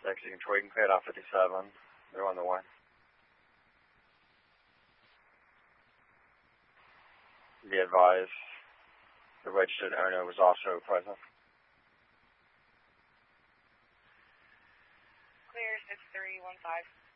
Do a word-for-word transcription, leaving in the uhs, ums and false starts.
six, you can Troy, you can clear it off fifty-seven. They're on the way. Be advised, the registered owner was also present. Clear six three one five.